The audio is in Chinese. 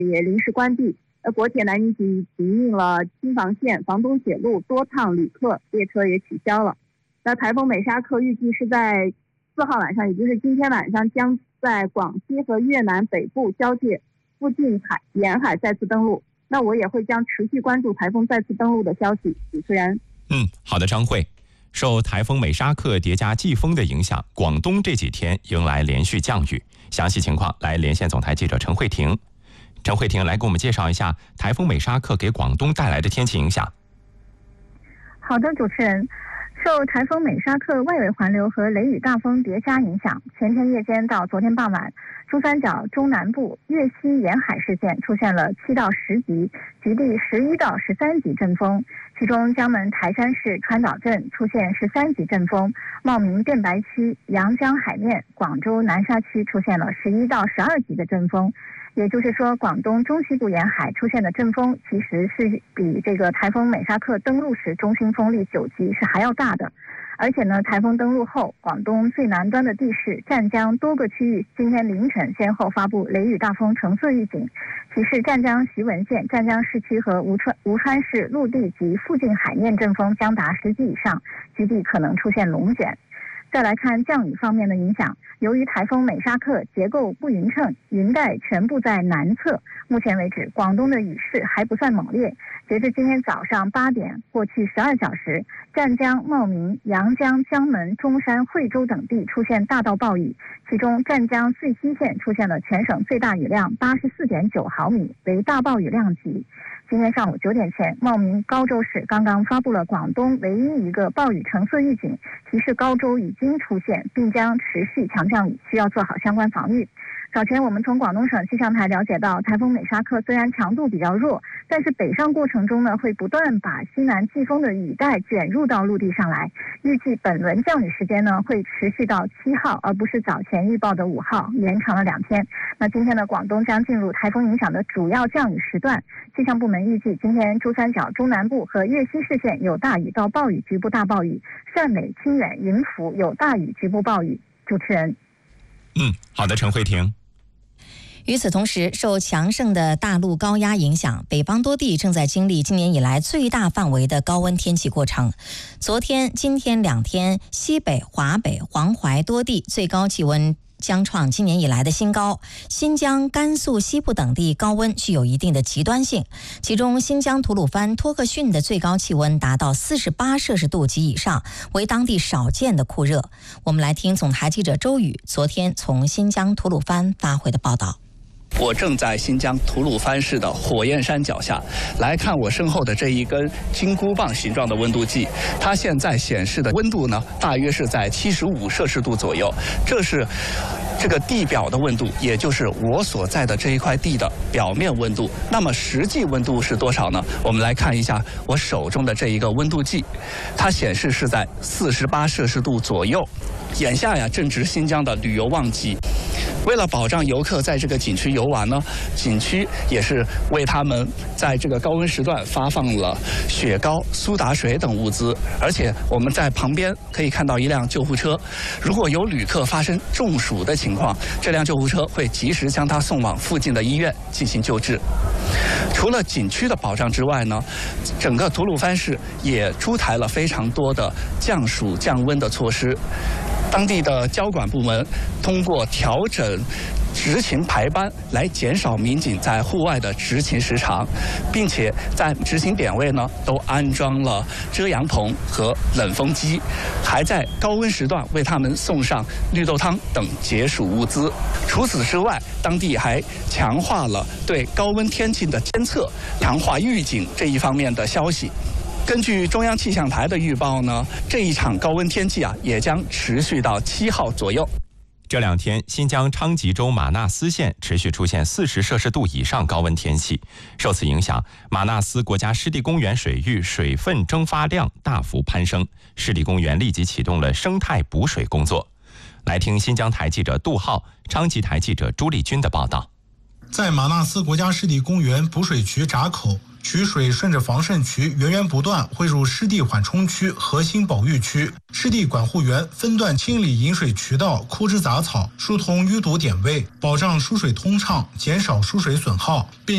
也临时关闭。国铁南宁局停运了青房线、房东铁路多趟旅客列车也取消了。那台风美沙克预计是在4号晚上，也就是今天晚上，将在广西和越南北部交界附近沿海再次登陆。那我也会将持续关注台风再次登陆的消息。主持人， 好的，张慧。受台风美沙克叠加季风的影响，广东这几天迎来连续降雨。详细情况来连线总台记者陈慧婷。陈慧婷来给我们介绍一下台风美沙克给广东带来的天气影响。 好的，主持人。受台风美沙克外围环流和雷雨大风叠加影响，前天夜间到昨天傍晚，珠三角中南部、粤西沿海市县出现了7到10级，局地11到13级阵风。其中，江门台山市川岛镇出现13级阵风，茂名电白区、阳江海面、广州南沙区出现了11到12级的阵风。也就是说，广东中西部沿海出现的阵风其实是比这个台风美沙克登陆时中心风力9级是还要大的。而且呢，台风登陆后，广东最南端的地势湛江多个区域今天凌晨先后发布雷雨大风橙色预警，其是湛江徐闻县、湛江市区和吴川市陆地及附近海面阵风将达10级以上，局地可能出现龙卷。再来看降雨方面的影响，由于台风美沙克结构不匀称，云带全部在南侧，目前为止广东的雨势还不算猛烈。截至今天早上8点，过去12小时，湛江、茂名、阳江、江门、中山、惠州等地出现大到暴雨，其中湛江穗溪县出现了全省最大雨量84.9毫米，为大暴雨量级。今天上午9点前，茂名高州市刚刚发布了广东唯一一个暴雨橙色预警，提示高州已经出现并将持续强降雨，需要做好相关防御。早前我们从广东省气象台了解到，台风美沙克虽然强度比较弱，但是北上过程中呢，会不断把西南季风的雨带卷入到陆地上来。预计本轮降雨时间呢，会持续到7号，而不是早前预报的5号，延长了2天。那今天的广东将进入台风影响的主要降雨时段。气象部门预计，今天珠三角中南部和粤西市县有大雨到暴雨局部大暴雨，汕尾、清远、云浮有大雨局部暴雨。主持人。 好的，陈慧婷。 与此同时，受强盛的大陆高压影响，北方多地正在经历今年以来最大范围的高温天气过程。昨天、今天2天，西北、华北、黄淮多地最高气温将创今年以来的新高，新疆、甘肃西部等地高温具有一定的极端性，其中新疆吐鲁番、托克逊的最高气温达到48摄氏度及以上，为当地少见的酷热。我们来听总台记者周宇昨天从新疆吐鲁番发回的报道。 我正在新疆吐鲁番市的火焰山脚下，来看我身后的这一根金箍棒形状的温度计，它现在显示的温度呢，大约是在75摄氏度左右，这是这个地表的温度，也就是我所在的这一块地的表面温度。那么实际温度是多少呢？我们来看一下我手中的这一个温度计，它显示是在48摄氏度左右。眼下呀，正值新疆的旅游旺季。为了保障游客在这个景区游玩呢，景区也是为他们在这个高温时段发放了雪糕、苏打水等物资。而且我们在旁边可以看到一辆救护车，如果有旅客发生中暑的情况，这辆救护车会及时将他送往附近的医院进行救治。除了景区的保障之外呢，整个吐鲁番市也出台了非常多的降暑降温的措施。当地的交管部门通过调整执勤排班来减少民警在户外的执勤时长，并且在执勤点位呢都安装了遮阳棚和冷风机，还在高温时段为他们送上绿豆汤等解暑物资。除此之外，当地还强化了对高温天气的监测，强化预警这一方面的消息。根据中央气象台的预报呢，这一场高温天气也将持续到7号左右。 这2天，新疆昌吉州玛纳斯县持续出现40摄氏度以上高温天气。受此影响，玛纳斯国家湿地公园水域水分蒸发量大幅攀升，湿地公园立即启动了生态补水工作。来听新疆台记者杜浩、昌吉台记者朱丽君的报道。 在玛纳斯国家湿地公园补水渠闸口，取水顺着防渗渠源源不断汇入湿地缓冲区核心保育区，湿地管护员分段清理引水渠道、枯枝杂草，疏通淤堵点位，保障输水通畅，减少输水损耗，并